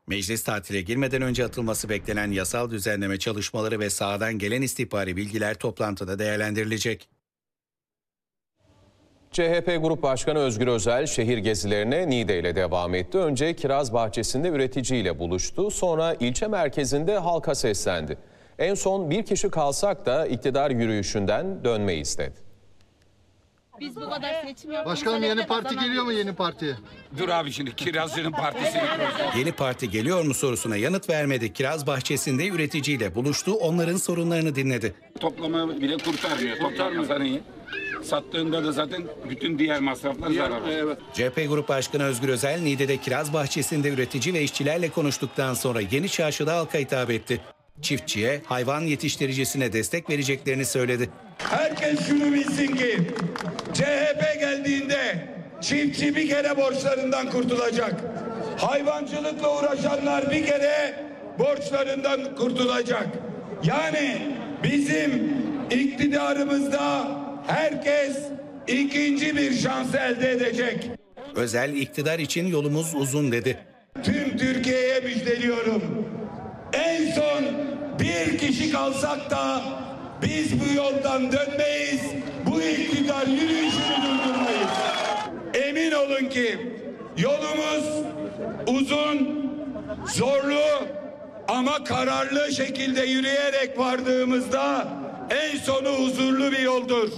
Meclis tatile girmeden önce atılması beklenen yasal düzenleme çalışmaları ve sahadan gelen istihbari bilgiler toplantıda değerlendirilecek. CHP Grup Başkanı Özgür Özel şehir gezilerine Niğde ile devam etti. Önce Kiraz Bahçesi'nde üreticiyle buluştu. Sonra ilçe merkezinde halka seslendi. En son bir kişi kalsak da iktidar yürüyüşünden dönmeyi istedi. Biz bu kadar seçim yapmamıza Başkanım yeni parti geliyor mu yeni partiye? Dur abi şimdi Kirazcı'nın partisini kuracağız. Yeni parti geliyor mu sorusuna yanıt vermedi. Kiraz Bahçesi'nde üreticiyle buluştu, onların sorunlarını dinledi. Toplama bile kurtarmıyor. Kurtarmasa iyi. Sattığında da zaten bütün diğer masraflar zarar. Evet. CHP Grup Başkanı Özgür Özel, Niğde'de Kiraz Bahçesi'nde üretici ve işçilerle konuştuktan sonra Yeni Çarşı'da halka hitap etti. Çiftçiye, hayvan yetiştiricisine destek vereceklerini söyledi. Herkes şunu bilsin ki CHP geldiğinde çiftçi bir kere borçlarından kurtulacak. Hayvancılıkla uğraşanlar bir kere borçlarından kurtulacak. Yani bizim iktidarımızda herkes ikinci bir şans elde edecek. Özel, iktidar için yolumuz uzun dedi. Tüm Türkiye'ye müjdeliyorum. En son bir kişi kalsak da biz bu yoldan dönmeyiz, bu iktidar yürüyüşünü durdurmayız. Emin olun ki yolumuz uzun, zorlu ama kararlı şekilde yürüyerek vardığımızda en sonu huzurlu bir yoldur.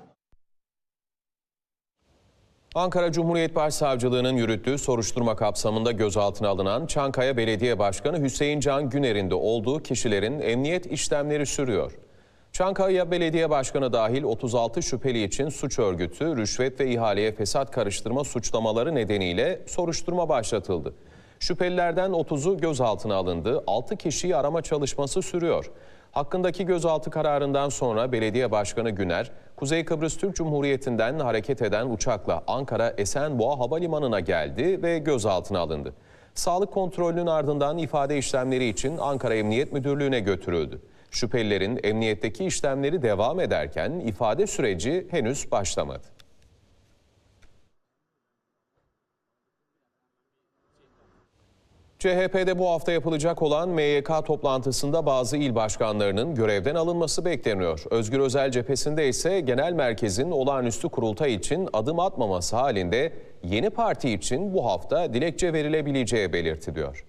Ankara Cumhuriyet Başsavcılığı'nın yürüttüğü soruşturma kapsamında gözaltına alınan Çankaya Belediye Başkanı Hüseyin Can Güner'in de olduğu kişilerin emniyet işlemleri sürüyor. Çankaya Belediye Başkanı dahil 36 şüpheli için suç örgütü, rüşvet ve ihaleye fesat karıştırma suçlamaları nedeniyle soruşturma başlatıldı. Şüphelilerden 30'u gözaltına alındı, 6 kişiyi arama çalışması sürüyor. Hakkındaki gözaltı kararından sonra Belediye Başkanı Güner, Kuzey Kıbrıs Türk Cumhuriyeti'nden hareket eden uçakla Ankara Esenboğa Havalimanı'na geldi ve gözaltına alındı. Sağlık kontrolünün ardından ifade işlemleri için Ankara Emniyet Müdürlüğü'ne götürüldü. Şüphelilerin emniyetteki işlemleri devam ederken ifade süreci henüz başlamadı. CHP'de bu hafta yapılacak olan MYK toplantısında bazı il başkanlarının görevden alınması bekleniyor. Özgür Özel cephesinde ise genel merkezin olağanüstü kurultay için adım atmaması halinde yeni parti için bu hafta dilekçe verilebileceği belirtiliyor.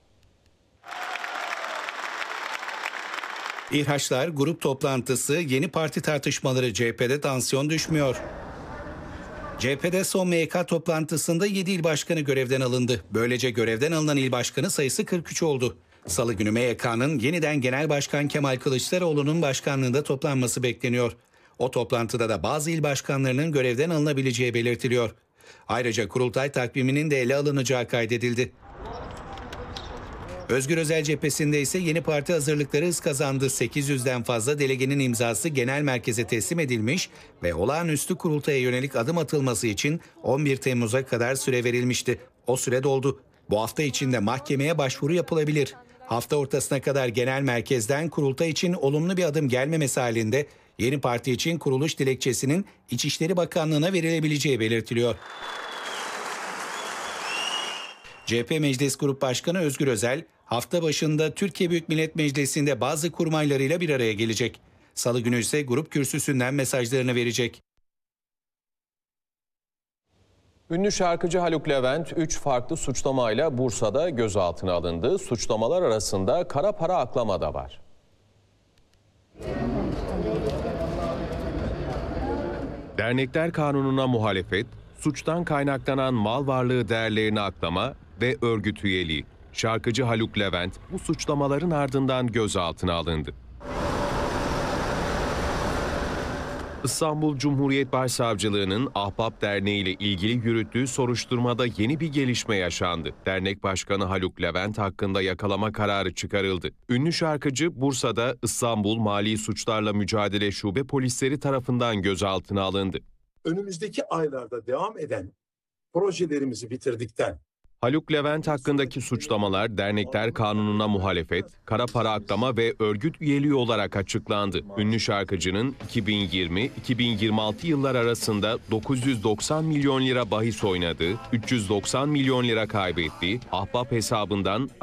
İHA'lar grup toplantısı, yeni parti tartışmaları, CHP'de tansiyon düşmüyor. CHP'de son MYK toplantısında 7 il başkanı görevden alındı. Böylece görevden alınan il başkanı sayısı 43 oldu. Salı günü MYK'nın yeniden Genel Başkan Kemal Kılıçdaroğlu'nun başkanlığında toplanması bekleniyor. O toplantıda da bazı il başkanlarının görevden alınabileceği belirtiliyor. Ayrıca kurultay takviminin de ele alınacağı kaydedildi. Özgür Özel cephesinde ise yeni parti hazırlıkları hız kazandı. 800'den fazla delegenin imzası genel merkeze teslim edilmiş ve olağanüstü kurultaya yönelik adım atılması için 11 Temmuz'a kadar süre verilmişti. O süre doldu. Bu hafta içinde mahkemeye başvuru yapılabilir. Hafta ortasına kadar genel merkezden kurultay için olumlu bir adım gelmemesi halinde yeni parti için kuruluş dilekçesinin İçişleri Bakanlığı'na verilebileceği belirtiliyor. CHP Meclis Grup Başkanı Özgür Özel, hafta başında Türkiye Büyük Millet Meclisi'nde bazı kurmaylarıyla bir araya gelecek. Salı günü ise grup kürsüsünden mesajlarını verecek. Ünlü şarkıcı Haluk Levent 3 farklı suçlamayla Bursa'da gözaltına alındı. Suçlamalar arasında kara para aklama da var. Dernekler Kanunu'na muhalefet, suçtan kaynaklanan mal varlığı değerlerini aklama ve örgüt üyeliği. Şarkıcı Haluk Levent bu suçlamaların ardından gözaltına alındı. İstanbul Cumhuriyet Başsavcılığı'nın Ahbap Derneği ile ilgili yürüttüğü soruşturmada yeni bir gelişme yaşandı. Dernek Başkanı Haluk Levent hakkında yakalama kararı çıkarıldı. Ünlü şarkıcı Bursa'da İstanbul Mali Suçlarla Mücadele Şube polisleri tarafından gözaltına alındı. Önümüzdeki aylarda devam eden projelerimizi bitirdikten Haluk Levent hakkındaki suçlamalar Dernekler Kanunu'na muhalefet, kara para aklama ve örgüt üyeliği olarak açıklandı. Ünlü şarkıcının 2020-2026 yıllar arasında 990 milyon lira bahis oynadığı, 390 milyon lira kaybettiği, Ahbap hesabından